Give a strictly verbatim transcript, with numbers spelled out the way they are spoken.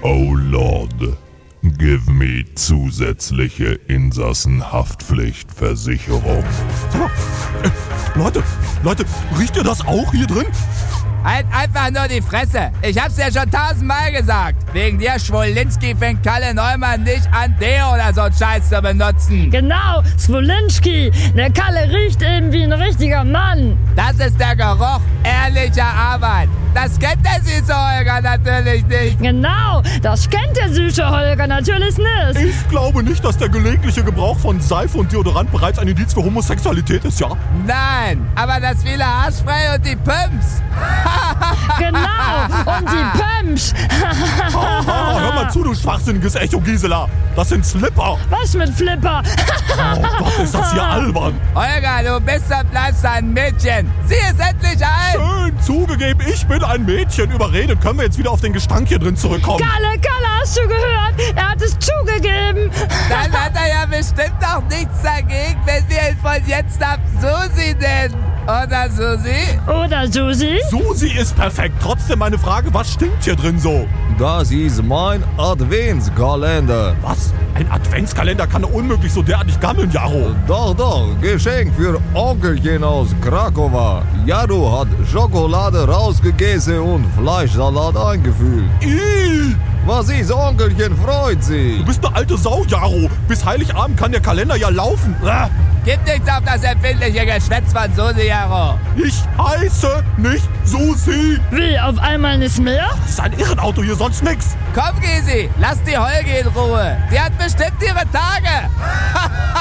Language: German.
Oh Lord, give me zusätzliche Insassenhaftpflichtversicherung. Sag mal, äh, Leute, Leute, riecht ihr das auch hier drin? Halt einfach nur die Fresse. Ich hab's ja schon tausendmal gesagt. Wegen dir, Schwolinski, fängt Kalle Neumann nicht an, Deo oder so einen Scheiß zu benutzen. Genau, Swolinski. Der Kalle riecht eben wie ein richtiger Mann. Das ist der Geruch ehrlicher Arbeit. Das kennt der süße Holger natürlich nicht. Genau, das kennt der süße Holger natürlich nicht. Ich glaube nicht, dass der gelegentliche Gebrauch von Seife und Deodorant bereits ein Indiz für Homosexualität ist, ja? Nein, aber das viele Haarspray und die Pumps. Genau, und die Pumps. Haha, hör mal zu, du schwachsinniges Echo, Gisela. Das sind Slipper. Was mit Flipper? Oh Gott, ist das hier albern. Holger, du bist und bleibst ein Mädchen. Sie ist endlich alt. Schön zugegeben, ich bin ein Mädchen. Überredet, können wir jetzt wieder auf den Gestank hier drin zurückkommen? Kalle, Kalle, hast du gehört? Er hat es zugegeben. Dann hat er ja bestimmt auch nichts dagegen, wenn wir ihn von jetzt ab Susi nennen. Oder Susi? Oder Susi? Susi ist perfekt. Trotzdem meine Frage, was stinkt hier drin so? Das ist mein Adventskalender. Was? Ein Adventskalender kann doch unmöglich so derartig gammeln, Jaro. Doch, doch, Geschenk für Onkelchen aus Krakowa. Jaro hat Schokolade rausgegessen und Fleischsalat eingefüllt. Ih, Was ist, Onkelchen freut sich. du bist eine alte Sau, Jaro. Bis Heiligabend kann der Kalender ja laufen. Äh, Gib nichts auf das empfindliche Geschwätz von Susi, Jaro. Ich heiße nicht Susi. Wie, auf einmal nicht mehr? Das ist ein Irrenauto hier, sonst nix. Komm, Gysi, lass die Holge in Ruhe. Sie hat bestimmt ihre Tage.